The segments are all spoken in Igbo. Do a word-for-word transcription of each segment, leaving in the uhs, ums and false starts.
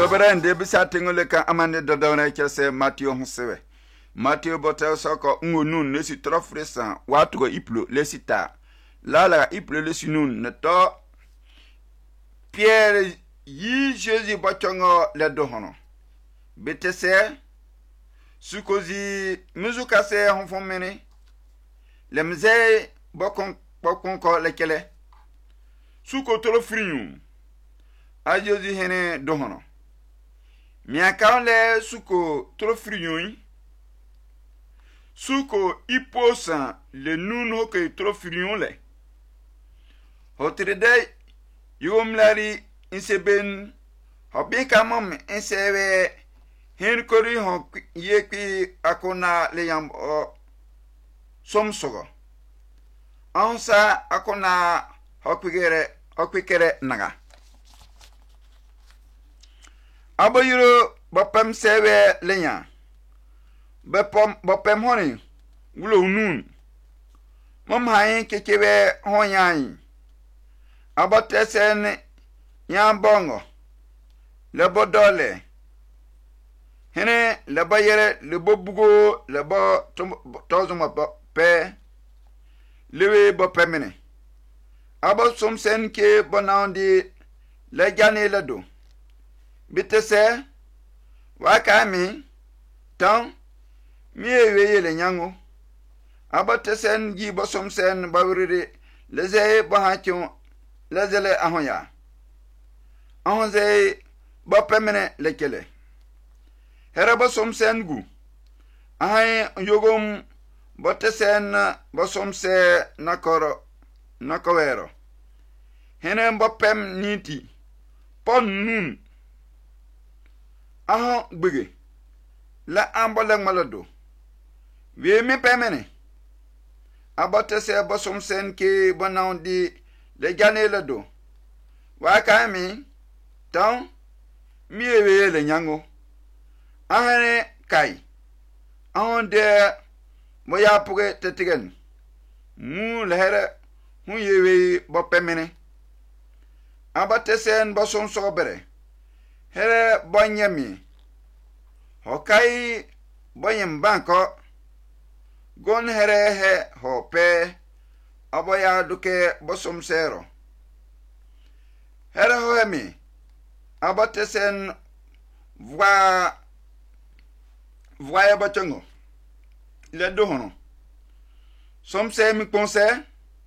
Soberen de bisa tingole ka amande dodona kese Matthew Hsewe. Matthew botel soko ngunun le si trofresan watu iplo le sita. La la iplo le sinun ne to Pierre yi Jésus bochongo le dohono. Betese sukozi muzuka se honfomene. Le mze bokon bokon ko lekele. Suko tolo friñu. A Jésus hene dohono. Miaka le suko tolo friñu. Suko iposan le nun hoke tolo friñu le. Hotrede yom lari inseben hobi kamom insebe hen kori hon yeki akona le yam o somsogo. Ansa akona hokigere hokikere naga. Abayiro bapem sebe lenya. Bapom bapem honi wulo nun. Mom hayin kekebe honyan. Abatesen yambongo. Lebo dole. Hene lebo yere lebo bugo lebo tozuma pe. Lewe bapem mene. Aba somsen ke bonandi le gane le do. Bitese wakami tan mi eweye le nyango. Aba tesen gi bosomsen bawriri leze bahachon lezele ahonya. Ahonze bapemene lekele. Hera bosomsen gu. Ahay yogom botesen bosomse nakoro nakowero. Hene bapem niti. Pon nun. Ahon gbege. La amboleng malado. We mi pemene. Abotese bosomsen ke bonandi le gane le do. Waka mi tan mi ewe le nyango. Ahane kai. Ahon de moya puge tetigen. Mu lehere hun yewe bopemene. Abatesen bosom sobere. Here bonyemi. Hokai bonyem banko. Gon here he hope. Aboya duke bosom sero. Here hoemi. Abatesen voa voa bachongo. Le dohono. Somse mi pense.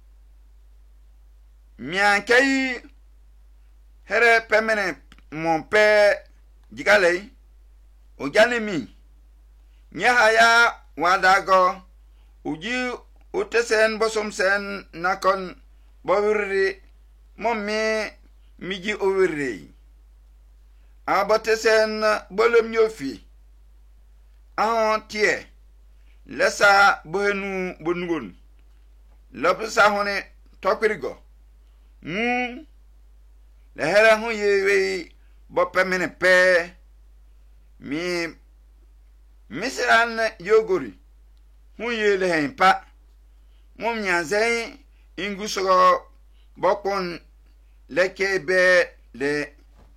Miankei here pemene mon père Digalei, Ojanemi, Nyahaya Wadago, Uji Utesen Bosomsen Nakon Boviri, Mommy Miji Oviri, Abatesen Bolum Yofi, Ahon Tie, Lessa Bohenu Bungun, Lopesahone Tokirigo, Mu. Le hera hun yewe bopemene pe mi misran yogori hun yele hen pa mom nyanze inguso bokon lekebe le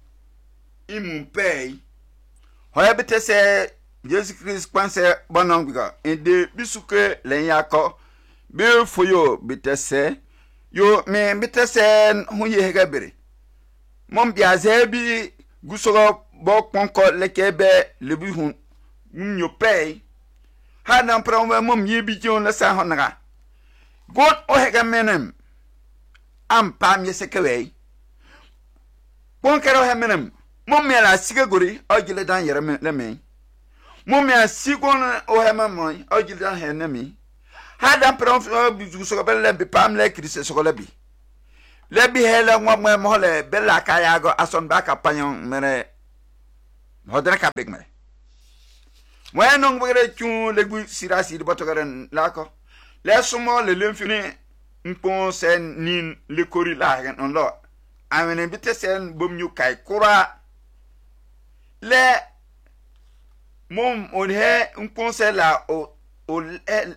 imun pay hoya betese Jesus Christ pense bononga inde bisuke le yako be foyo betese yo me betese hun ye gabere Mon biazebi gusoro bo konko lekebe lebi hun nyo pay ha nan pranwe mom yebi jon la sa honaga gon o hega menem am pam yesekewe bon kero he menem mom me la siga gori o gile dan yere me le me mom me sigon o he mamoy o gile dan he nemi ha dan pranwe bi gusoro be le bi pam le krise so le bi Lebi hele ngwa mole bella kayago ason baka panyon mere hodra ka big mere Mwen ngwere chun legu sirasi de botogaren lako le sumo le lemfini mpon sen nin le kori la gen on lo amene bitesen bom nyu kai kura le mom on he mpon se la o o le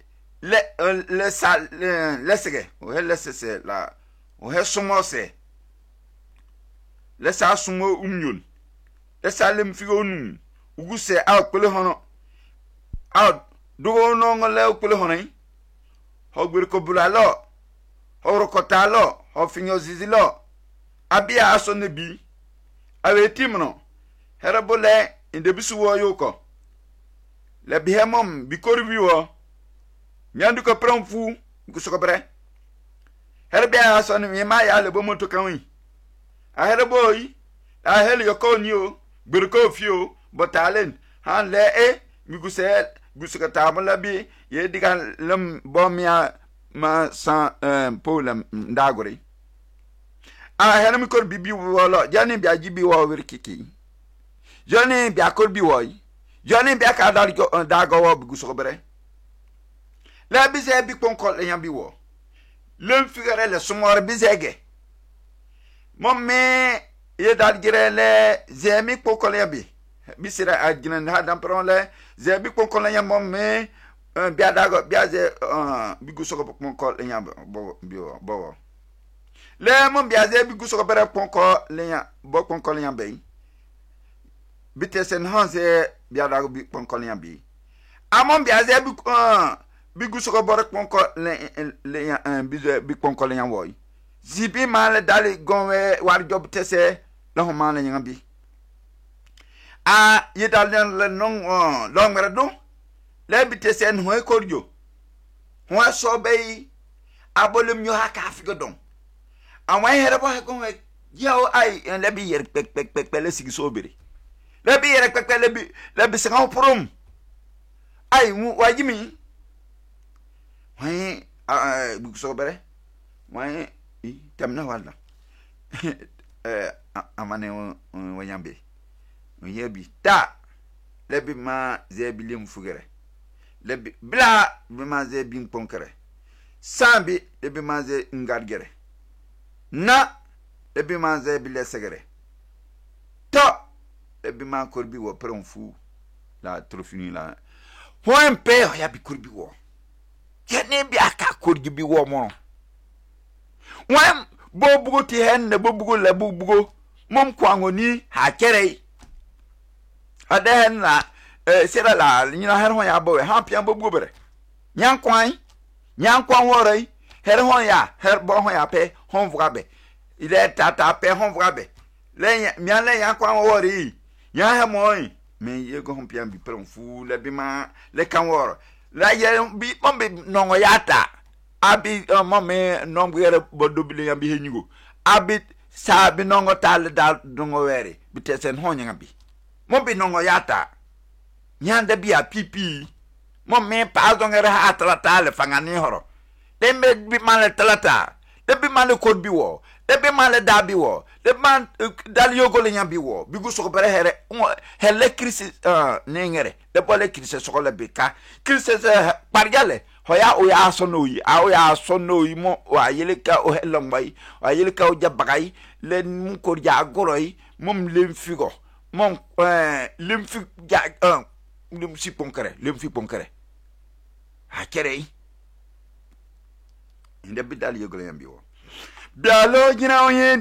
le sa le sege o he le se la o he sumo se le sa sumo umnyun le salem figonu uguse a kule hono a do no ngole kule hono ho gbir ko bulalo ho rokotalo ho finyo zizilo abia aso ne bi awe timno herabole inde bisu wo yoko le bihemom bikori biwo nyandu ko pramfu gusoko bre herbia aso ne ma ya le bomoto kanwi a herboy a hel yoko niyo gbirko fio botalen han le e mi gusel gusuka tabala bi ye digan lam bomia ma san um, polam ndagori a hel mi kor bibi wolo jani bi ajibi wo wirkiki jani bi akor bi wo jani bi akadar go dago wo gusuko bre la bi ze bi konkol yan bi wo lem figare le sumor bi zege mom me ye dal girele zemi konkol yan bi bisira ajina ha dampron le ze bi konkol yan mom me bi adago bi aze bi gusuko konkol yan bo bi bo le mom bi aze bi gusuko bre konkol yan bo konkol yan be bitesen hanse bi adago bi konkol yan bi amon bi aze bi bi gusuko bor konkol le yan bi bi konkol yan woy zibi mal dal gonwe war job tese la ho mal yan bi a yidal le non long merado le bitesen ho korjo ho so be abolum nyo haka afigodon awon here bo ko yaw ai le bi yer pek pek pek le sigi sobiri le bi yer pek pek le bi le bi sanga prom ai wajimi wai a bu sobere wai tamna wala eh amane wanyambe yebi ta lebi ma zebi lim fugere lebi bla bi ma zebi nkonkere sambi lebi ma ze ngargere na lebi ma zebi lesegere to lebi ma korbi wo pronfu la trofini la point pe ya bi korbi wo yene bi aka korgi bi wo mo wam bobugo ti hen ne bobugo la bobugo mom kwangoni ha kere aden na eh sera la nyina her ho ya bo ha pia bobugo bere nyan kwan nyan kwan worei her ho ya her bo ho ya pe hon vugabe ile tata pe hon vugabe le mian le yan kwan worei yan he moi me ye go hon pia bi pronfu le bi ma le kan woro la ye bi mom bi nongo yata abi mom me nongo yere bodo bi yan bi henyugo abi sabi nongo tal dal dongo were bi tesen ho nyanga bi mom bi nongo yata nyanda bi a pipi mom me pa zongere ha atlata le fangani horo dembe bi male tlata dembe male kod bi wo dembe male dabi wo de man dal yogo le nyambi wo bi gu soko bere here hele krisi uh, nengere de bole krisi soko le bika krisi pargale hoya o ya sonoyi a o ya sonoyi mo wa yeleka o helongbai wa yeleka o jabagai le mu ko ja goroi mom lem figo mom euh lem fi ja un lem si ponkere lem fi ponkere ha kerei inde bidal yogo le nyambi wo bialo jina onye